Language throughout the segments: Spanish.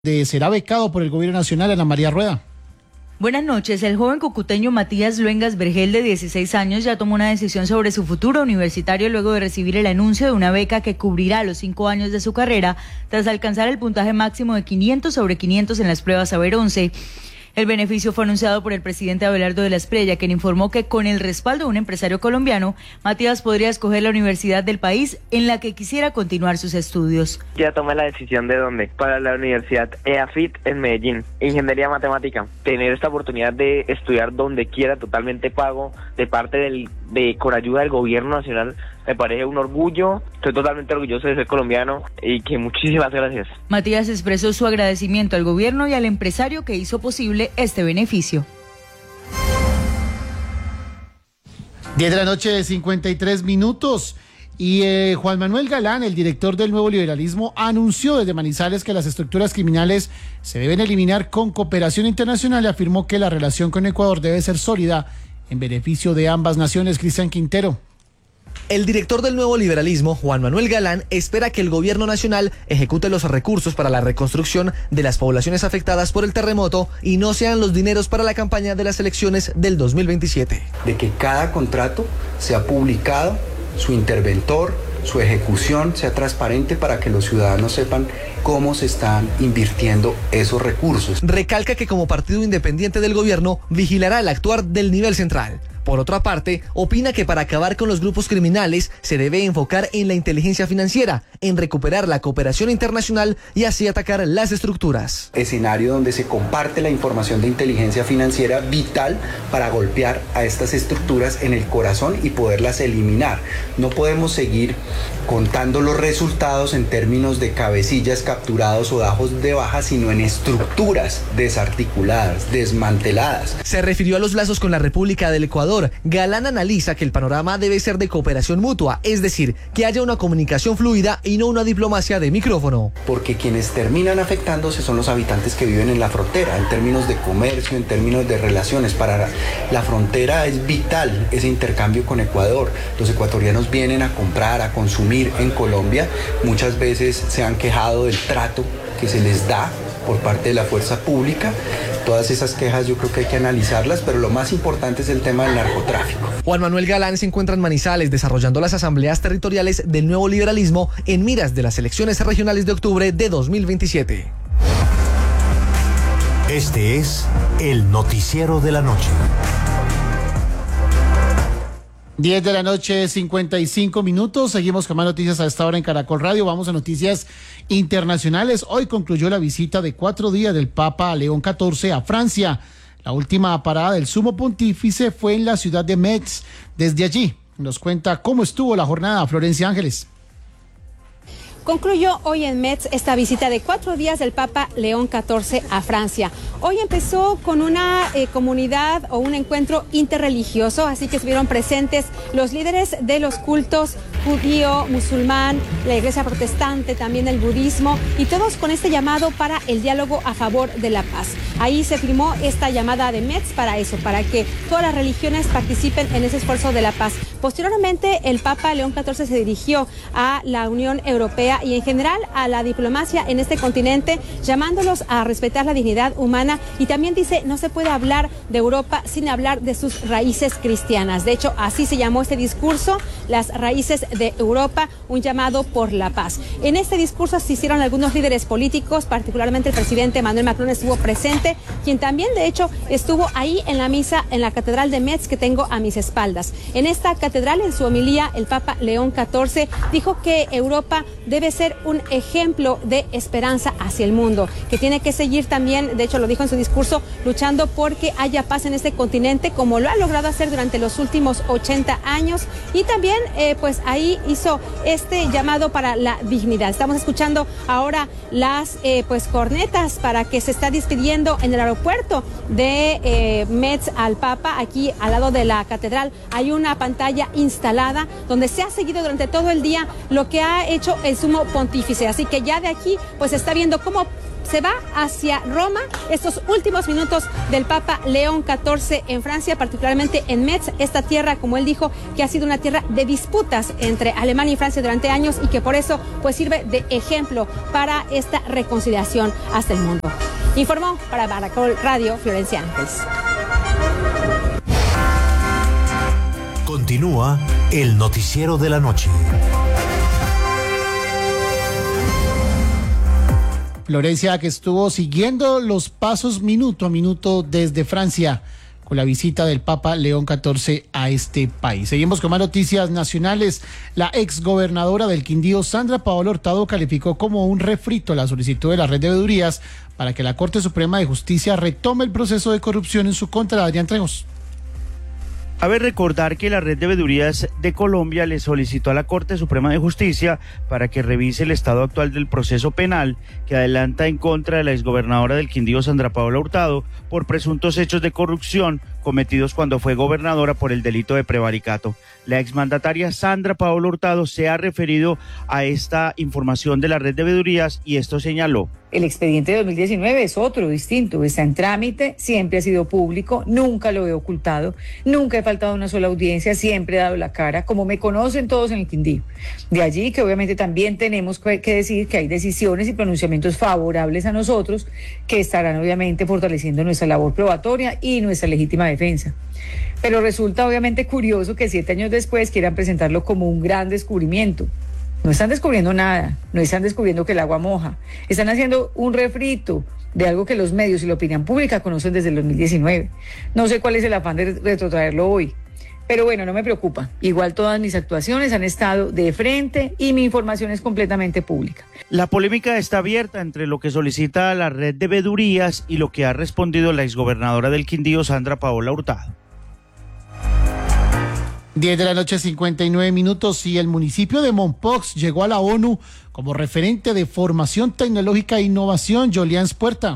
Será becado por el gobierno nacional. Ana María Rueda. Buenas noches. El joven cucuteño Matías Luengas Vergel, de 16 años, ya tomó una decisión sobre su futuro universitario luego de recibir el anuncio de una beca que cubrirá los 5 años de su carrera tras alcanzar el puntaje máximo de 500 sobre 500 en las pruebas Saber 11. El beneficio fue anunciado por el presidente Abelardo de la Espriella, quien informó que con el respaldo de un empresario colombiano, Matías podría escoger la universidad del país en la que quisiera continuar sus estudios. Ya tomé la decisión de dónde, para la Universidad EAFIT en Medellín, Ingeniería Matemática. Tener esta oportunidad de estudiar donde quiera, totalmente pago, de parte con ayuda del gobierno nacional, me parece un orgullo. Estoy totalmente orgulloso de ser colombiano y que muchísimas gracias. Matías expresó su agradecimiento al gobierno y al empresario que hizo posible este beneficio. 10 de la noche, 53 minutos. Y Juan Manuel Galán, el director del Nuevo Liberalismo, anunció desde Manizales que las estructuras criminales se deben eliminar con cooperación internacional y afirmó que la relación con Ecuador debe ser sólida en beneficio de ambas naciones. Cristian Quintero. El director del Nuevo Liberalismo, Juan Manuel Galán, espera que el gobierno nacional ejecute los recursos para la reconstrucción de las poblaciones afectadas por el terremoto y no sean los dineros para la campaña de las elecciones del 2027. De que cada contrato sea publicado, su interventor, su ejecución sea transparente para que los ciudadanos sepan cómo se están invirtiendo esos recursos. Recalca que como partido independiente del gobierno vigilará el actuar del nivel central. Por otra parte, opina que para acabar con los grupos criminales se debe enfocar en la inteligencia financiera, en recuperar la cooperación internacional y así atacar las estructuras. Escenario donde se comparte la información de inteligencia financiera vital para golpear a estas estructuras en el corazón y poderlas eliminar. No podemos seguir contando los resultados en términos de cabecillas capturados o dajos de baja, sino en estructuras desarticuladas, desmanteladas. Se refirió a los lazos con la República del Ecuador. Galán analiza que el panorama debe ser de cooperación mutua, es decir, que haya una comunicación fluida y no una diplomacia de micrófono. Porque quienes terminan afectándose son los habitantes que viven en la frontera, en términos de comercio, en términos de relaciones. Para la frontera es vital ese intercambio con Ecuador. Los ecuatorianos vienen a comprar, a consumir en Colombia. Muchas veces se han quejado del trato que se les da por parte de la fuerza pública. Todas esas quejas yo creo que hay que analizarlas, pero lo más importante es el tema del narcotráfico. Juan Manuel Galán se encuentra en Manizales desarrollando las asambleas territoriales del Nuevo Liberalismo en miras de las elecciones regionales de octubre de 2027. Este es el noticiero de la noche. 10 de la noche, 55 minutos. Seguimos con más noticias a esta hora en Caracol Radio. Vamos a noticias internacionales. Hoy concluyó la visita de 4 días del Papa León XIV a Francia. La última parada del sumo pontífice fue en la ciudad de Metz. Desde allí nos cuenta cómo estuvo la jornada Florencia Ángeles. Concluyó hoy en Metz esta visita de 4 días del Papa León XIV a Francia. Hoy empezó con una comunidad o un encuentro interreligioso, así que estuvieron presentes los líderes de los cultos judío, musulmán, la iglesia protestante, también el budismo, y todos con este llamado para el diálogo a favor de la paz. Ahí se firmó esta llamada de Metz para eso, para que todas las religiones participen en ese esfuerzo de la paz. Posteriormente, el Papa León XIV se dirigió a la Unión Europea y en general a la diplomacia en este continente, llamándolos a respetar la dignidad humana, y también dice, no se puede hablar de Europa sin hablar de sus raíces cristianas. De hecho, así se llamó este discurso, las raíces de Europa, un llamado por la paz. En este discurso asistieron algunos líderes políticos, particularmente el presidente Emmanuel Macron estuvo presente, quien también de hecho estuvo ahí en la misa en la Catedral de Metz que tengo a mis espaldas. En esta catedral, en su homilía, el Papa León XIV dijo que Europa debe ser un ejemplo de esperanza hacia el mundo, que tiene que seguir también, de hecho lo dijo en su discurso, luchando porque haya paz en este continente, como lo ha logrado hacer durante los últimos 80 años, y también pues ahí hizo este llamado para la dignidad. Estamos escuchando ahora las pues cornetas para que se está despidiendo en el aeropuerto de Metz al Papa. Aquí al lado de la catedral hay una pantalla instalada donde se ha seguido durante todo el día lo que ha hecho el sumo pontífice, así que ya de aquí pues se está viendo cómo se va hacia Roma, estos últimos minutos del Papa León XIV en Francia, particularmente en Metz, esta tierra, como él dijo, que ha sido una tierra de disputas entre Alemania y Francia durante años y que por eso pues sirve de ejemplo para esta reconciliación hasta el mundo. Informó para Caracol Radio Florencia Ángeles. Continúa el noticiero de la noche. Florencia, que estuvo siguiendo los pasos minuto a minuto desde Francia con la visita del Papa León XIV a este país. Seguimos con más noticias nacionales. La exgobernadora del Quindío, Sandra Paola Hurtado, calificó como un refrito la solicitud de la red de veedurías para que la Corte Suprema de Justicia retome el proceso de corrupción en su contra. Adrián Trejos. Cabe recordar que la Red de Veedurías de Colombia le solicitó a la Corte Suprema de Justicia para que revise el estado actual del proceso penal que adelanta en contra de la exgobernadora del Quindío, Sandra Paola Hurtado, por presuntos hechos de corrupción cometidos cuando fue gobernadora por el delito de prevaricato. La exmandataria Sandra Paola Hurtado se ha referido a esta información de la Red de Veedurías y esto señaló. El expediente de 2019 es otro, distinto, está en trámite, siempre ha sido público, nunca lo he ocultado, nunca he faltado a una sola audiencia, siempre he dado la cara, como me conocen todos en el Quindío. De allí que obviamente también tenemos que decir que hay decisiones y pronunciamientos favorables a nosotros que estarán obviamente fortaleciendo nuestra labor probatoria y nuestra legítima defensa. Pero resulta obviamente curioso que 7 años después quieran presentarlo como un gran descubrimiento. No están descubriendo nada, no están descubriendo que el agua moja, están haciendo un refrito de algo que los medios y la opinión pública conocen desde el 2019. No sé cuál es el afán de retrotraerlo hoy, pero bueno, no me preocupa. Igual todas mis actuaciones han estado de frente y mi información es completamente pública. La polémica está abierta entre lo que solicita la Red de Veedurías y lo que ha respondido la exgobernadora del Quindío, Sandra Paola Hurtado. 10 de la noche, 59 minutos, y el municipio de Mompox llegó a la ONU como referente de formación tecnológica e innovación. Jolians Puerta.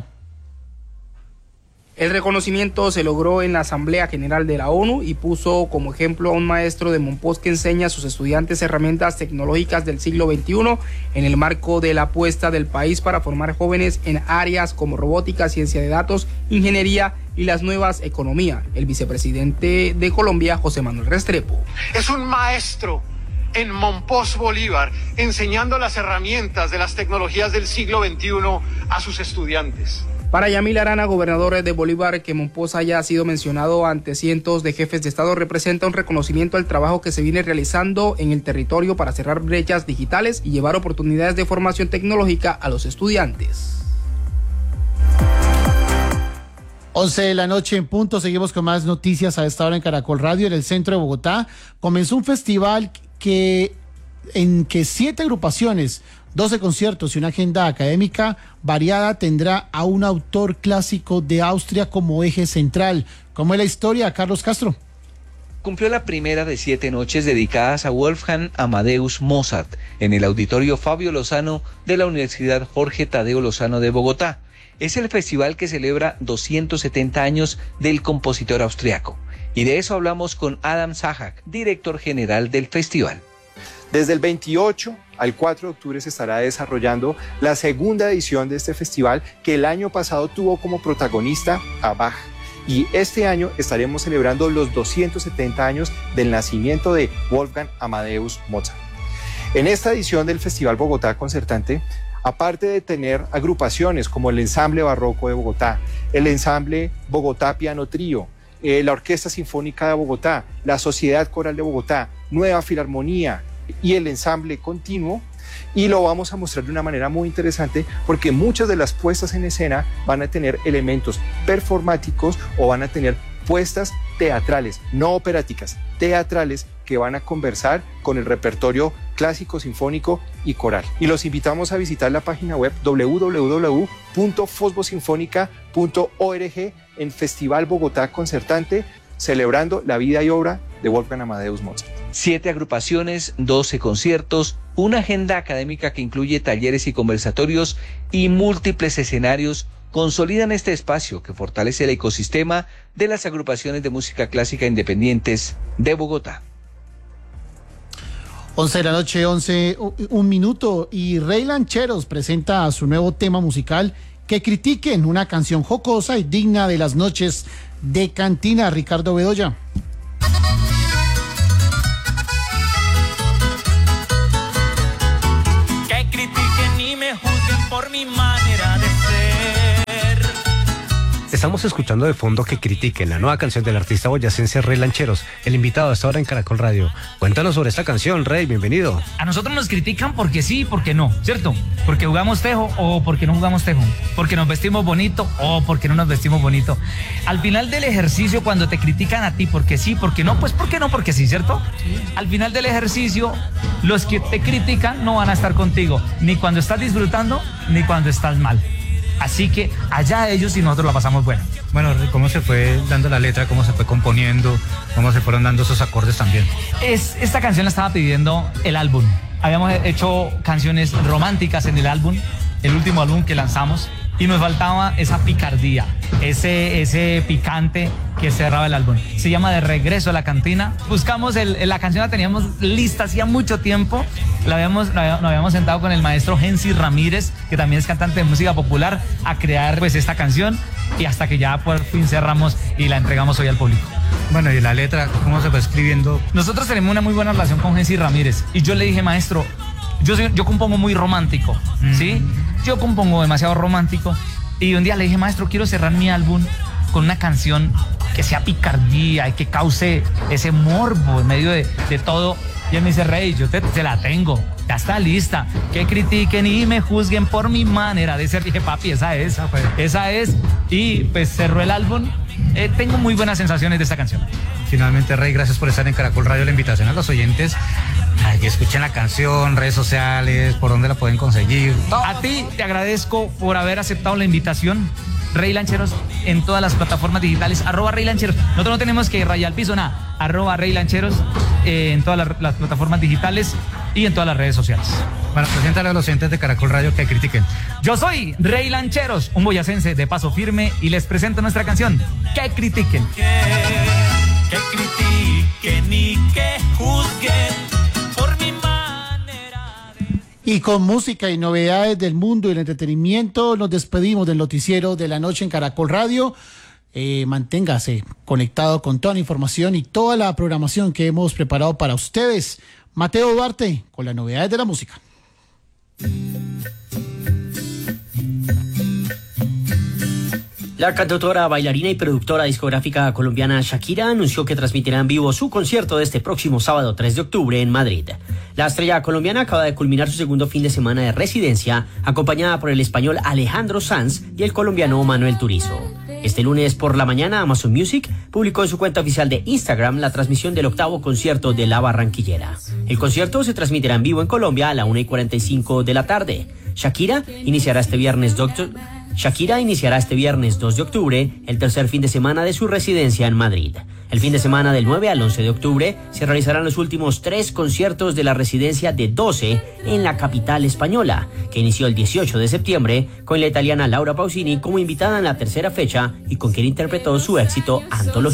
El reconocimiento se logró en la Asamblea General de la ONU y puso como ejemplo a un maestro de Mompox que enseña a sus estudiantes herramientas tecnológicas del siglo XXI en el marco de la apuesta del país para formar jóvenes en áreas como robótica, ciencia de datos, ingeniería y las nuevas economías. El vicepresidente de Colombia, José Manuel Restrepo. Es un maestro en Mompox, Bolívar, enseñando las herramientas de las tecnologías del siglo XXI a sus estudiantes. Para Yamil Arana, gobernador de Bolívar, que Mompox haya sido mencionado ante cientos de jefes de Estado representa un reconocimiento al trabajo que se viene realizando en el territorio para cerrar brechas digitales y llevar oportunidades de formación tecnológica a los estudiantes. 11 de la noche en punto, seguimos con más noticias a esta hora en Caracol Radio. En el centro de Bogotá comenzó un festival en que 7 agrupaciones, 12 conciertos y una agenda académica variada tendrá a un autor clásico de Austria como eje central. ¿Cómo es la historia, Carlos Castro? Cumplió la primera de 7 noches dedicadas a Wolfgang Amadeus Mozart en el Auditorio Fabio Lozano de la Universidad Jorge Tadeo Lozano de Bogotá. Es el festival que celebra 270 años del compositor austriaco. Y de eso hablamos con Adam Sahak, director general del festival. Desde el 28 al 4 de octubre se estará desarrollando la segunda edición de este festival que el año pasado tuvo como protagonista a Bach. Y este año estaremos celebrando los 270 años del nacimiento de Wolfgang Amadeus Mozart. En esta edición del Festival Bogotá Concertante, aparte de tener agrupaciones como el Ensamble Barroco de Bogotá, el Ensamble Bogotá Piano Trío, la Orquesta Sinfónica de Bogotá, la Sociedad Coral de Bogotá, Nueva Filarmonía y el Ensamble Continuo, y lo vamos a mostrar de una manera muy interesante porque muchas de las puestas en escena van a tener elementos performáticos o van a tener puestas teatrales, no operáticas, teatrales que van a conversar con el repertorio clásico, sinfónico y coral. Y los invitamos a visitar la página web www.fosbosinfonica.org en Festival Bogotá Concertante, celebrando la vida y obra de Wolfgang Amadeus Mozart. 7 agrupaciones, 12 conciertos, una agenda académica que incluye talleres y conversatorios y múltiples escenarios consolidan este espacio que fortalece el ecosistema de las agrupaciones de música clásica independientes de Bogotá. 11 de la noche, 11, un minuto, y Rey Lancheros presenta su nuevo tema musical Que critiquen, una canción jocosa y digna de las noches de cantina. Ricardo Bedoya. Que critiquen y me juzguen por mi manera de ser. Estamos escuchando de fondo Que critiquen, la nueva canción del artista boyacense Rey Lancheros, el invitado hasta ahora en Caracol Radio. Cuéntanos sobre esta canción, Rey, bienvenido. A nosotros nos critican porque sí y porque no, ¿cierto? Porque jugamos tejo o porque no jugamos tejo, porque nos vestimos bonito o porque no nos vestimos bonito. Al final del ejercicio, cuando te critican a ti porque sí, porque no, pues porque no, porque sí, ¿cierto? Sí. Al final del ejercicio, los que te critican no van a estar contigo, ni cuando estás disfrutando, ni cuando estás mal. Así que allá ellos y nosotros la pasamos buena. Bueno, ¿cómo se fue dando la letra? ¿Cómo se fue componiendo? ¿Cómo se fueron dando esos acordes también? Esta canción la estaba pidiendo el álbum. Habíamos hecho canciones románticas en el álbum, el último álbum que lanzamos, y nos faltaba esa picardía, ese picante que cerraba el álbum. Se llama De regreso a la cantina. Buscamos la canción, la teníamos lista hacía mucho tiempo. Nos habíamos sentado con el maestro Hensi Ramírez, que también es cantante de música popular, a crear pues esta canción, y hasta que ya por fin cerramos y la entregamos hoy al público. Bueno, y la letra, ¿cómo se fue escribiendo? Nosotros tenemos una muy buena relación con Hensi Ramírez, y yo le dije, maestro, yo compongo muy romántico, ¿sí? Yo compongo demasiado romántico, y un día le dije, maestro, quiero cerrar mi álbum con una canción que sea picardía y que cause ese morbo en medio de todo. Y él me dice, Rey, yo te la tengo, ya está lista. Que critiquen y me juzguen por mi manera de ser. Dije, papi, esa es. Y pues cerró el álbum. Tengo muy buenas sensaciones de esta canción. Finalmente, Rey, gracias por estar en Caracol Radio. La invitación a los oyentes a que escuchen la canción, redes sociales, por dónde la pueden conseguir. A ti te agradezco por haber aceptado la invitación. Rey Lancheros en todas las plataformas digitales, @Rey Lancheros. Nosotros no tenemos que rayar el piso, nada. @Rey Lancheros en todas las plataformas digitales y en todas las redes sociales. Bueno, preséntale a los oyentes de Caracol Radio que critiquen. Yo soy Rey Lancheros, un boyacense de paso firme, y les presento nuestra canción, Que critiquen. Que critiquen y que juzguen por mi manera. Y con música y novedades del mundo y el entretenimiento, nos despedimos del noticiero de la noche en Caracol Radio. Manténgase conectado con toda la información y toda la programación que hemos preparado para ustedes. Mateo Duarte, con las novedades de la música. La cantautora, bailarina y productora discográfica colombiana Shakira anunció que transmitirá en vivo su concierto de este próximo sábado 3 de octubre en Madrid. La estrella colombiana acaba de culminar su segundo fin de semana de residencia, acompañada por el español Alejandro Sanz y el colombiano Manuel Turizo. Este lunes por la mañana, Amazon Music publicó en su cuenta oficial de Instagram la transmisión del 8º concierto de La Barranquillera. El concierto se transmitirá en vivo en Colombia a la 1:45 de la tarde. Shakira iniciará este viernes 2 de octubre el tercer fin de semana de su residencia en Madrid. El fin de semana del 9 al 11 de octubre se realizarán los últimos 3 conciertos de la residencia de 12 en la capital española, que inició el 18 de septiembre con la italiana Laura Pausini como invitada en la tercera fecha y con quien interpretó su éxito Antología.